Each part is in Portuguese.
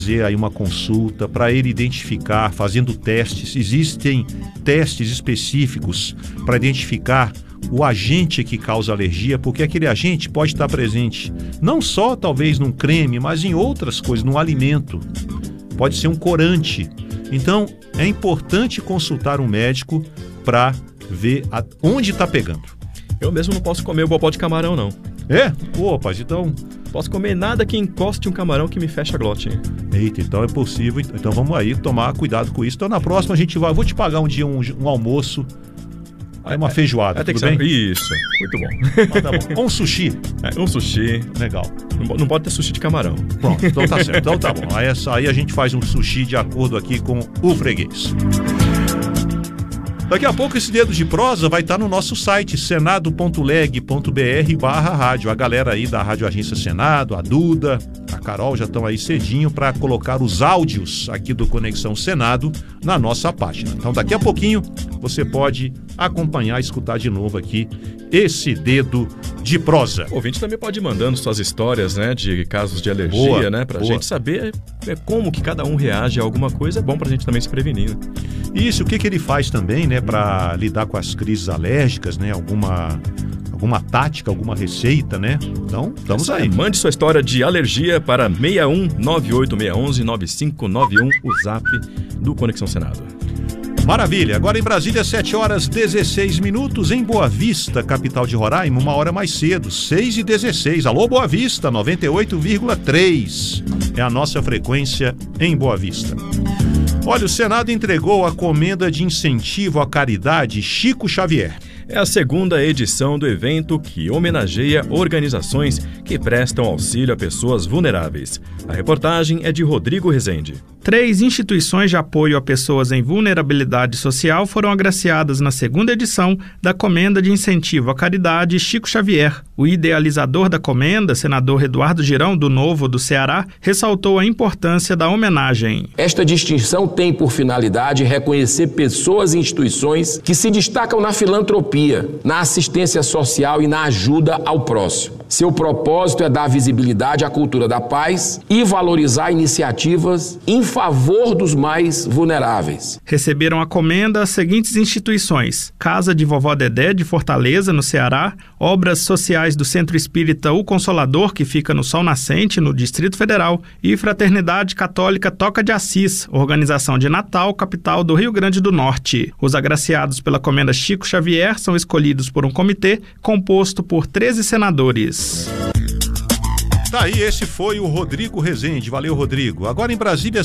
fazer aí uma consulta para ele identificar, fazendo testes. Existem testes específicos para identificar o agente que causa alergia, porque aquele agente pode estar presente não só talvez num creme, mas em outras coisas, num alimento. Pode ser um corante. Então é importante consultar um médico para ver onde está pegando. Eu mesmo não posso comer o bobó de camarão, não. É? Pô, rapaz, então... Posso comer nada que encoste um camarão que me feche a glote. Eita, então é possível. Então vamos aí tomar cuidado com isso. Então na próxima a gente vai... Vou te pagar um dia um almoço. Aí uma feijoada, tudo bem? Isso, muito bom. Ah, tá bom. Um sushi. Um sushi. Legal. Não pode ter sushi de camarão. Pronto, então tá certo. Então tá bom. Aí a gente faz um sushi de acordo aqui com o freguês. Daqui a pouco esse Dedo de Prosa vai estar no nosso site, senado.leg.br/rádio. A galera aí da Rádio Agência Senado, a Duda, a Carol já estão aí cedinho para colocar os áudios aqui do Conexão Senado na nossa página. Então daqui a pouquinho você pode acompanhar e escutar de novo aqui esse Dedo de Prosa. O ouvinte também pode ir mandando suas histórias, né, de casos de alergia, boa, né, pra boa. gente saber como que cada um reage a alguma coisa. É bom pra gente também se prevenir, né? Isso, o que ele faz também, né, para lidar com as crises alérgicas, né, alguma tática, alguma receita, né? Então, estamos aí. Mande sua história de alergia para 61 98611 9591, o zap do Conexão Senado. Maravilha, agora em Brasília, 7h16, em Boa Vista, capital de Roraima, uma hora mais cedo, 6h16. Alô, Boa Vista, 98,3 é a nossa frequência em Boa Vista. Olha, o Senado entregou a comenda de incentivo à caridade Chico Xavier. É a segunda edição do evento que homenageia organizações que prestam auxílio a pessoas vulneráveis. A reportagem é de Rodrigo Rezende. 3 instituições de apoio a pessoas em vulnerabilidade social foram agraciadas na segunda edição da Comenda de Incentivo à Caridade Chico Xavier. O idealizador da comenda, senador Eduardo Girão, do Novo do Ceará, ressaltou a importância da homenagem. Esta distinção tem por finalidade reconhecer pessoas e instituições que se destacam na filantropia, na assistência social e na ajuda ao próximo. Seu propósito é dar visibilidade à cultura da paz e valorizar iniciativas em favor dos mais vulneráveis. Receberam a comenda as seguintes instituições: Casa de Vovó Dedé, de Fortaleza, no Ceará, Obras Sociais do Centro Espírita O Consolador, que fica no Sol Nascente, no Distrito Federal, e Fraternidade Católica Toca de Assis, organização de Natal, capital do Rio Grande do Norte. Os agraciados pela comenda Chico Xavier são escolhidos por um comitê composto por 13 senadores. Tá aí, esse foi o Rodrigo Rezende. Valeu, Rodrigo. Agora em Brasília,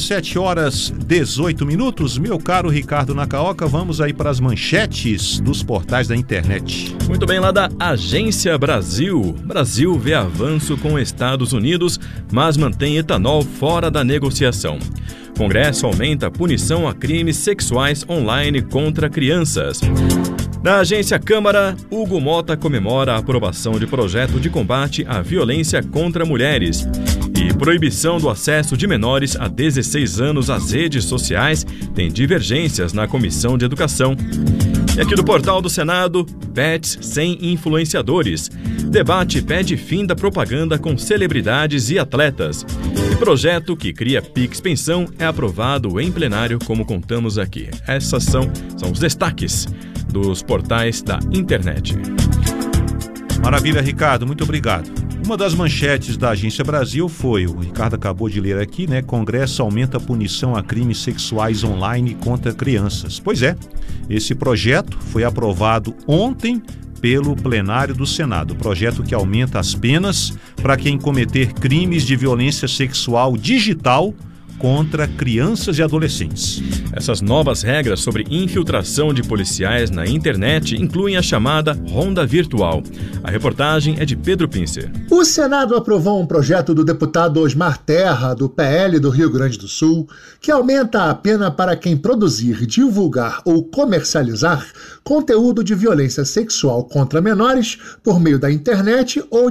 7h18. Meu caro Ricardo Nacaoca, vamos aí para as manchetes dos portais da internet. Muito bem, lá da Agência Brasil. Brasil vê avanço com Estados Unidos, mas mantém etanol fora da negociação. Congresso aumenta a punição a crimes sexuais online contra crianças. Da Agência Câmara, Hugo Mota comemora a aprovação de projeto de combate à violência contra mulheres. E proibição do acesso de menores a 16 anos às redes sociais tem divergências na Comissão de Educação. E aqui do portal do Senado, pets sem influenciadores. Debate pede fim da propaganda com celebridades e atletas. E projeto que cria Pix Pensão é aprovado em plenário, como contamos aqui. Esses são os destaques dos portais da internet. Maravilha, Ricardo, muito obrigado. Uma das manchetes da Agência Brasil foi, o Ricardo acabou de ler aqui, né? Congresso aumenta a punição a crimes sexuais online contra crianças. Pois é, esse projeto foi aprovado ontem pelo plenário do Senado. Projeto que aumenta as penas para quem cometer crimes de violência sexual digital contra crianças e adolescentes. Essas novas regras sobre infiltração de policiais na internet incluem a chamada ronda virtual. A reportagem é de Pedro Pincer. O Senado aprovou um projeto do deputado Osmar Terra, do PL do Rio Grande do Sul, que aumenta a pena para quem produzir, divulgar ou comercializar conteúdo de violência sexual contra menores por meio da internet ou